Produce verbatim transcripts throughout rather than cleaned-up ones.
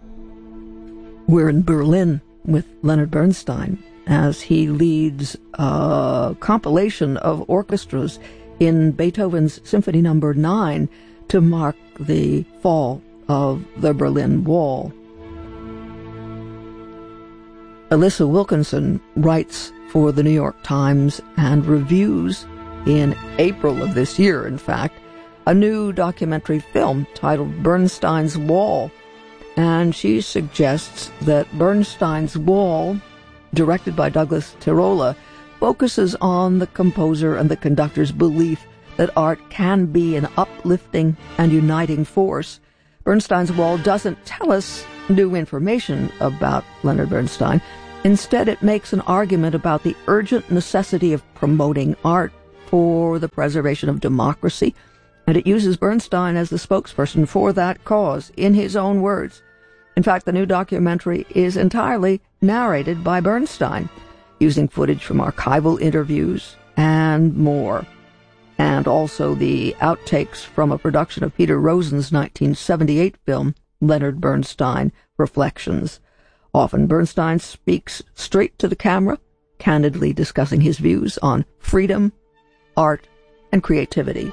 We're in Berlin with Leonard Bernstein as he leads a compilation of orchestras in Beethoven's Symphony Number nine to mark the fall of the Berlin Wall. Alyssa Wilkinson writes for the New York Times and reviews in April of this year, in fact, a new documentary film titled Bernstein's Wall. And she suggests that Bernstein's Wall, directed by Douglas Tirola, focuses on the composer and the conductor's belief that art can be an uplifting and uniting force. Bernstein's Wall doesn't tell us new information about Leonard Bernstein. Instead, it makes an argument about the urgent necessity of promoting art for the preservation of democracy, and it uses Bernstein as the spokesperson for that cause, in his own words. In fact, the new documentary is entirely narrated by Bernstein, using footage from archival interviews and more, and also the outtakes from a production of Peter Rosen's nineteen seventy-eight film, Leonard Bernstein Reflections. Often Bernstein speaks straight to the camera, candidly discussing his views on freedom, art, and creativity.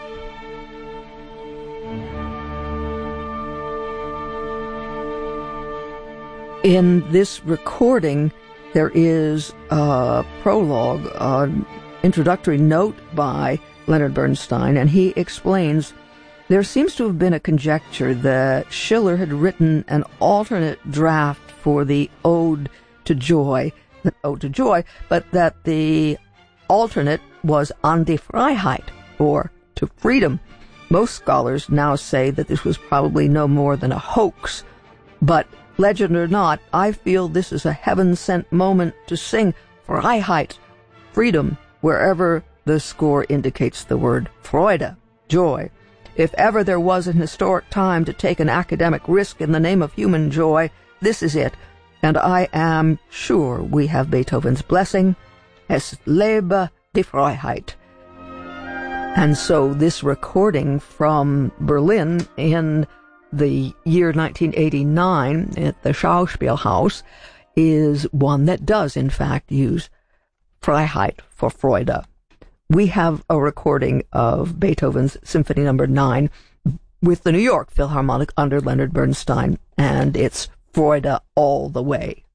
In this recording, there is a prologue, an introductory note by Leonard Bernstein, and he explains there seems to have been a conjecture that Schiller had written an alternate draft for the Ode to Joy, the Ode to Joy, but that the alternate was An die Freiheit, or to freedom. Most scholars now say that this was probably no more than a hoax, but legend or not, I feel this is a heaven-sent moment to sing Freiheit, freedom, wherever the score indicates the word Freude, joy. If ever there was an historic time to take an academic risk in the name of human joy, this is it, and I am sure we have Beethoven's blessing. Es lebe die Freiheit. And so this recording from Berlin in the year nineteen eighty-nine at the Schauspielhaus is one that does, in fact, use Freiheit for Freude. We have a recording of Beethoven's Symphony Number nine with the New York Philharmonic under Leonard Bernstein, and it's Freude all the way.